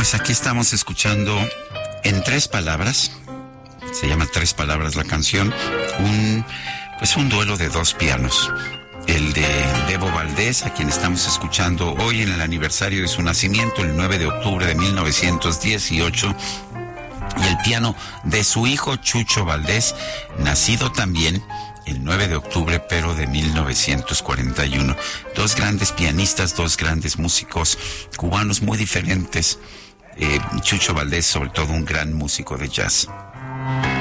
Pues aquí estamos escuchando en 3 palabras, se llama 3 palabras la canción, un duelo de 2 pianos. El de Bebo Valdés, a quien estamos escuchando hoy en el aniversario de su nacimiento, el 9 de octubre de 1918, y el piano de su hijo Chucho Valdés, nacido también el 9 de octubre, pero de 1941. 2 grandes pianistas, 2 grandes músicos cubanos muy diferentes. Chucho Valdés, sobre todo, un gran músico de jazz.